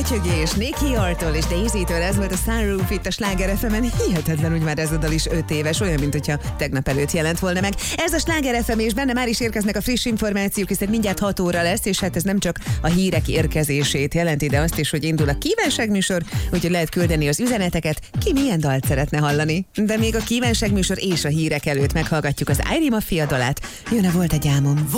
Fütyögés, Nicky Yorktól és Daisy-től, ez volt a Sunroof itt a Sláger FM-en. Hihetetlen, hogy már ez a dal is 5 éves, olyan, mint hogyha tegnap előtt jelent volna meg. Ez a Sláger FM, és benne már is érkeznek a friss információk, hiszen mindjárt 6 óra lesz, és hát ez nem csak a hírek érkezését jelenti, de azt is, hogy indul a kívánságműsor, úgyhogy lehet küldeni az üzeneteket, ki milyen dalt szeretne hallani. De még a kívánságműsor és a hírek előtt meghallgatjuk az Ári Mafia dalát. Jön a Volt egy álmom.